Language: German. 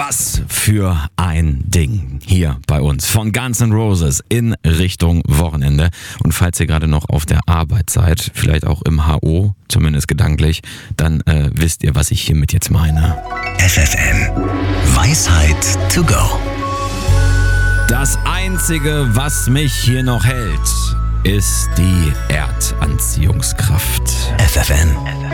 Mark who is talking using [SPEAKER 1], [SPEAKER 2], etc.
[SPEAKER 1] Was für ein Ding hier bei uns von Guns N' Roses in Richtung Wochenende. Und falls ihr gerade noch auf der Arbeit seid, vielleicht auch im HO, zumindest gedanklich, dann wisst ihr, was ich hiermit jetzt meine.
[SPEAKER 2] FFN Weisheit to go.
[SPEAKER 1] Das Einzige, was mich hier noch hält, ist die Erdanziehungskraft.
[SPEAKER 2] FFN